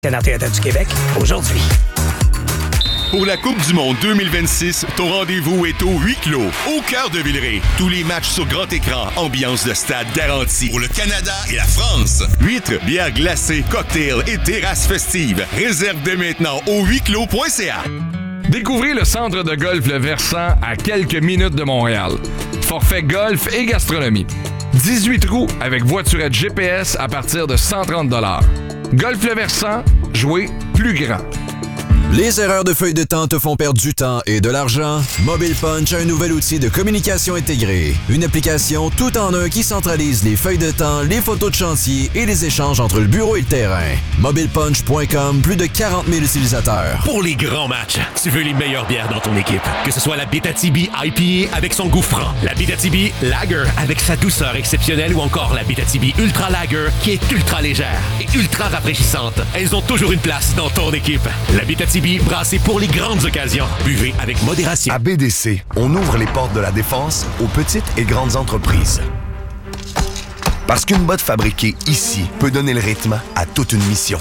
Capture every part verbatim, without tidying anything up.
Canal Théâtre du Québec, aujourd'hui. Pour la Coupe du Monde deux mille vingt-six, ton rendez-vous est au huis clos, au cœur de Villeray. Tous les matchs sur grand écran, ambiance de stade garantie. Pour le Canada et la France. Huîtres, bières glacées, cocktails et terrasses festives. Réserve dès maintenant au huis clos point c a. Découvrez le centre de golf Le Versant à quelques minutes de Montréal. Forfait golf et gastronomie. dix-huit trous avec voiturette G P S à partir de cent trente dollars. Golf Le Versant, jouez plus grand. Les erreurs de feuille de temps te font perdre du temps et de l'argent? Mobile Punch a un nouvel outil de communication intégrée. Une application tout en un qui centralise les feuilles de temps, les photos de chantier et les échanges entre le bureau et le terrain. mobile punch point com, plus de quarante mille utilisateurs. Pour les grands matchs, tu veux les meilleures bières dans ton équipe. Que ce soit la Bétatibi I P A avec son goût franc, la Bétatibi Lager avec sa douceur exceptionnelle ou encore la Bétatibi Ultra Lager qui est ultra légère et ultra rafraîchissante. Elles ont toujours une place dans ton équipe. La Bétatibi brassée pour les grandes occasions. Buvez avec modération. À B D C, on ouvre les portes de la défense aux petites et grandes entreprises. Parce qu'une botte fabriquée ici peut donner le rythme à toute une mission.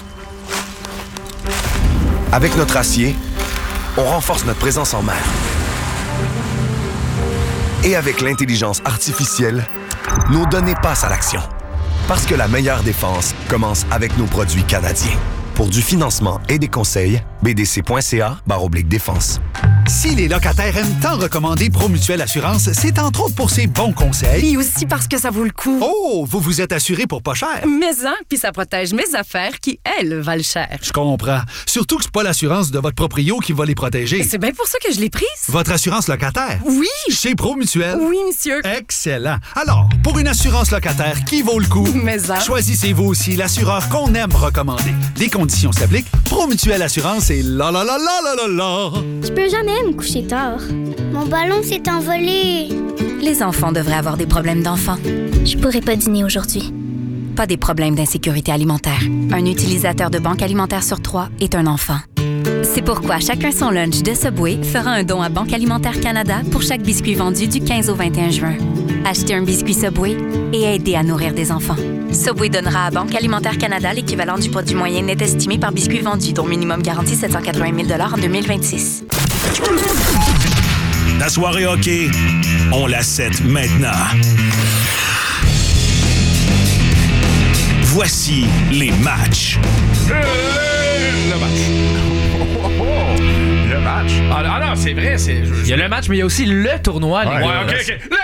Avec notre acier, on renforce notre présence en mer. Et avec l'intelligence artificielle, nos données passent à l'action. Parce que la meilleure défense commence avec nos produits canadiens. Pour du financement et des conseils, b d c point c a barre oblique défense. Si les locataires aiment tant recommander Promutuelle Assurance, c'est entre autres pour ses bons conseils. Et aussi parce que ça vaut le coup. Oh, vous vous êtes assuré pour pas cher. Mais hein, puis ça protège mes affaires qui, elles, valent cher. Je comprends. Surtout que c'est pas l'assurance de votre proprio qui va les protéger. C'est bien pour ça que je l'ai prise. Votre assurance locataire? Oui. Chez Promutuelle? Oui, monsieur. Excellent. Alors, pour une assurance locataire qui vaut le coup, Mais hein. choisissez-vous aussi l'assureur qu'on aime recommander. Les conditions s'appliquent. Promutuelle Assurance et la la la la la la la. Je peux jamais me coucher tard. Mon ballon s'est envolé. Les enfants devraient avoir des problèmes d'enfants. Je pourrais pas dîner aujourd'hui. Pas des problèmes d'insécurité alimentaire. Un utilisateur de banque alimentaire sur trois est un enfant. C'est pourquoi Chacun son lunch de Subway fera un don à Banque Alimentaire Canada pour chaque biscuit vendu du quinze au vingt et un juin. Achetez un biscuit Subway et aidez à nourrir des enfants. Subway donnera à Banque Alimentaire Canada l'équivalent du produit moyen net estimé par biscuit vendu, dont minimum garanti sept cent quatre-vingt mille dollars en deux mille vingt-six. La soirée hockey, on la set maintenant. Voici les matchs. Le match. Le match. Ah, ah non, c'est vrai. C'est, je, il y a le match, mais il y a aussi le tournoi. Ouais, les ouais, gars. ok, ok. Le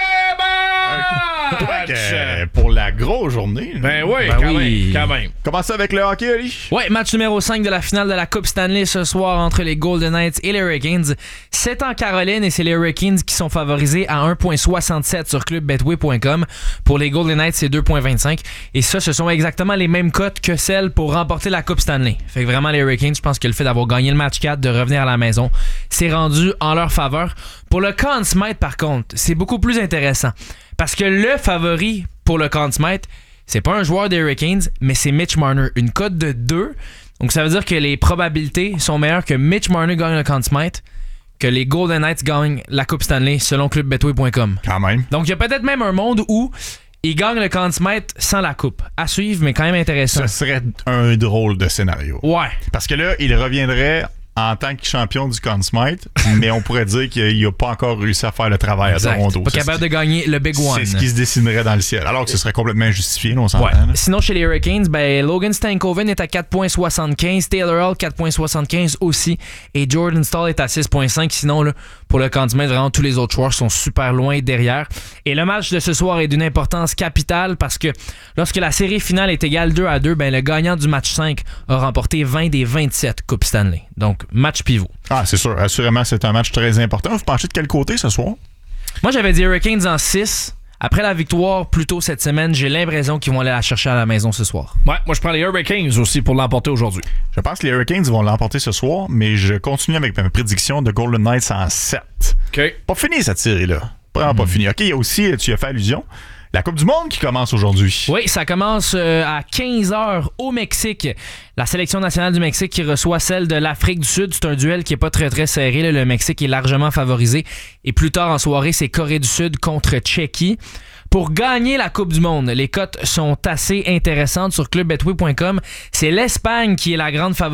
match! Euh, pour la grosse journée. Ben oui, ben quand, oui. Même, quand même. Comment ça avec le hockey, Ali? Ouais, match numéro cinq de la finale de la Coupe Stanley ce soir entre les Golden Knights et les Hurricanes. C'est en Caroline et c'est les Hurricanes qui sont favorisés à un virgule soixante-sept sur club betway point com. Pour les Golden Knights, c'est deux virgule vingt-cinq. Et ça, ce sont exactement les mêmes cotes que celles pour remporter la Coupe Stanley. Fait que vraiment, les Hurricanes, je pense que le fait d'avoir gagné le match quatre, de revenir à la maison, c'est rendu en leur faveur. Pour le Conn Smythe, par contre, c'est beaucoup plus intéressant. Parce que le favori pour le Conn Smythe, c'est pas un joueur des Hurricanes, mais c'est Mitch Marner. Une cote de deux. Donc ça veut dire que les probabilités sont meilleures que Mitch Marner gagne le Conn Smythe que les Golden Knights gagnent la Coupe Stanley selon club betway point com. Quand même. Donc il y a peut-être même un monde où ils gagnent le Conn Smythe sans la coupe. À suivre, mais quand même intéressant. Ce serait un drôle de scénario. Ouais. Parce que là, il reviendrait en tant que champion du Conn Smythe, mais on pourrait dire qu'il n'a pas encore réussi à faire le travail exact. à Toronto. Pas capable de gagner le Big One. C'est ce qui se dessinerait dans le ciel. Alors que ce serait complètement injustifié, là, on s'entend. Ouais. Sinon, chez les Hurricanes, ben, Logan Stankoven est à quatre virgule soixante-quinze, Taylor Hall quatre virgule soixante-quinze aussi, et Jordan Staal est à six virgule cinq. Sinon, là, pour le Conn Smythe, vraiment, tous les autres joueurs sont super loin derrière. Et le match de ce soir est d'une importance capitale parce que lorsque la série finale est égale deux à deux, ben, le gagnant du match cinq a remporté vingt des vingt-sept Coupes Stanley. Donc, match pivot. Ah, c'est sûr. Assurément, c'est un match très important. Vous penchez de quel côté ce soir? Moi, j'avais dit Hurricanes en six. Après la victoire plus tôt cette semaine, j'ai l'impression qu'ils vont aller la chercher à la maison ce soir. Ouais, moi je prends les Hurricanes aussi pour l'emporter aujourd'hui. Je pense que les Hurricanes vont l'emporter ce soir, mais je continue avec ma prédiction de Golden Knights en sept. OK. Pas fini cette série-là. Vraiment mm. pas fini. OK, il y a aussi, tu y as fait allusion, la Coupe du Monde qui commence aujourd'hui. Oui, ça commence euh, à quinze heures au Mexique. La sélection nationale du Mexique qui reçoit celle de l'Afrique du Sud. C'est un duel qui n'est pas très très serré. Là. Le Mexique est largement favorisé. Et plus tard en soirée, c'est Corée du Sud contre Tchéquie. Pour gagner la Coupe du Monde, les cotes sont assez intéressantes sur club betway point com. C'est l'Espagne qui est la grande favorite.